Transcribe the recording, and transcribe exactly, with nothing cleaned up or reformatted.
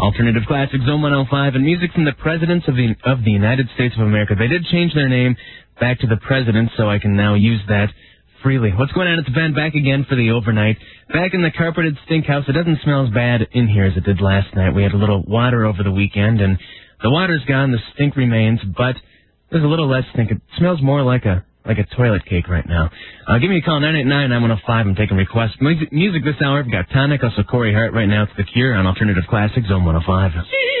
Alternative Classic, Zone one oh five, and music from the Presidents of the of the United States of America. They did change their name back to the Presidents, so I can now use that freely. What's going on? It's Ben back again for the overnight. Back in the carpeted stink house. It doesn't smell as bad in here as it did last night. We had a little water over the weekend, and the water's gone, the stink remains, but there's a little less stink. It smells more like a like a toilet cake right now. Uh, give me a call, nine eight nine, nine one oh five. I'm taking requests. Music, music this hour. I've got Tonic, also Corey Hart right now. It's The Cure on Alternative Classic, Zone one oh five.